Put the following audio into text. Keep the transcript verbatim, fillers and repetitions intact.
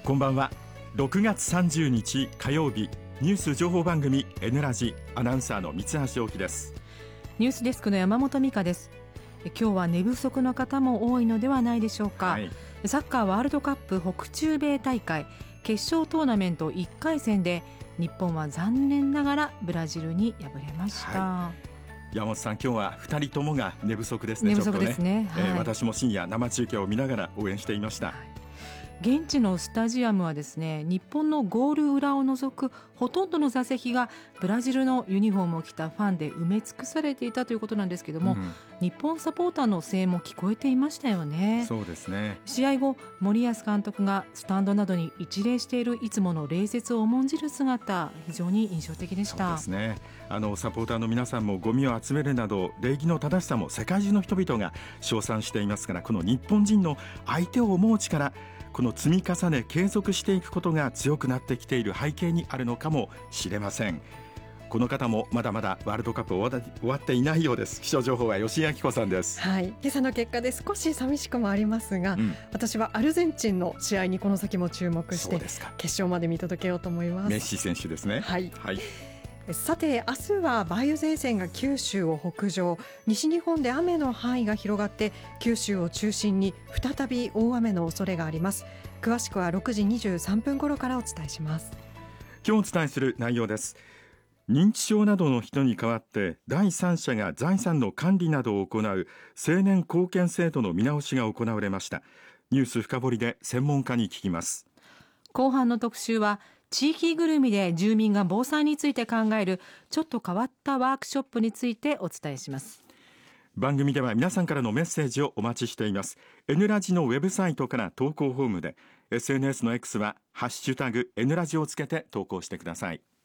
こんばんは。ろくがつさんじゅうにち火曜日、ニュース情報番組 N ラジ、アナウンサーの三橋大樹です。 ニュースデスクの山本美香です。今日は寝不足の方も多いのではないでしょうか、はい、サッカーワールドカップ北中米大会決勝トーナメントいっかい戦で日本は残念ながらブラジルに敗れました、はい、 山本さん、今日はふたりともが寝不足ですね。 寝不足ですね、 ちょっとね、はい、えー、私も深夜生中継を見ながら応援していました、はい。 現地のスタジアムはですね、日本のゴール裏を除くほとんどの座席がブラジルのユニフォームを着たファンで埋め尽くされていたということなんですけども、うん、日本サポーターの声援も聞こえていましたよね。 そうですね。 試合後、森保監督がスタンドなどに一礼しているいつもの礼節を重んじる姿、非常に印象的でした。 そうですね。あのサポーターの皆さんもゴミを集めるなど礼儀の正しさも世界中の人々が称賛していますから、この日本人の相手を思う力、この積み重ね継続していくことが強くなってきている背景にあるのかもしれません。この方もまだまだワールドカップ終わ終わっていないようです。気象情報は吉井明子さんです、 はい、今朝の結果で少し寂しくもありますが、うん、私はアルゼンチンの試合にこの先も注目して決勝まで見届けようと思います。 メッシ選手ですね。 はい、 はい。 さて、明日は梅雨前線が九州を北上、西日本で雨の範囲が広がって九州を中心に再び大雨の恐れがあります。詳しくはろくじにじゅうさんぷん頃からお伝えします。 今日お伝えする内容です。認知症などの人に代わって第三者が財産の管理などを行う青年貢献制度の見直しが行われました。ニュース深掘りで専門家に聞きます。 後半の特集は地域ぐるみで住民が防災について考えるちょっと変わったワークショップについてお伝えします。 番組では皆さんからのメッセージをお待ちしています。 N ラジのウェブサイトから投稿フォームで、 エスエヌエス の X はハッシュタグ N ラジをつけて投稿してください。